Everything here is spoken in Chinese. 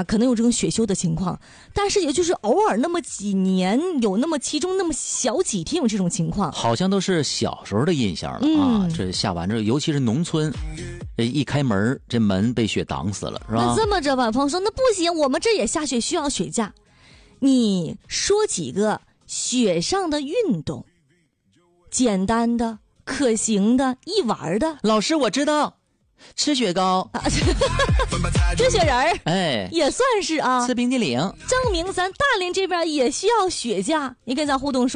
可能有这种雪休的情况，但是也就是偶尔那么几年有那么其中那么小几天有这种情况， 好像都是小时候的印象了啊。这下完之后，尤其是农村，一开门这门被雪挡死了，是吧？ 那这么着吧，朋友说那不行，我们这也下雪需要雪假，你说几个雪上的运动，简单的、可行的、易玩的。 老师，我知道，吃雪糕， 吃雪人儿， 哎， 也算是啊。 吃冰激凌， 证明咱大连这边也需要雪假。你跟咱互动说。